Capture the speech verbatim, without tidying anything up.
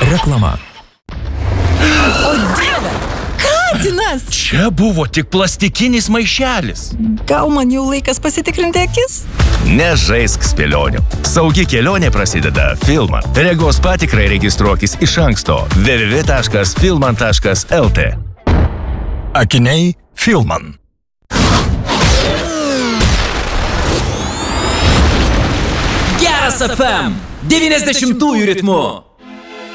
Reklama. O Dieve! Katinas! Čia buvo tik plastikinis maišelis. Gal man jau laikas pasitikrinti akis? Nežaisk spėlionių. Saugi kelionė prasideda Filman. Regos patikrai registruokis iš anksto w w w taškas filman taškas l t. Akiniai Filman. Geras F M devyniasdešimtųjų ritmu.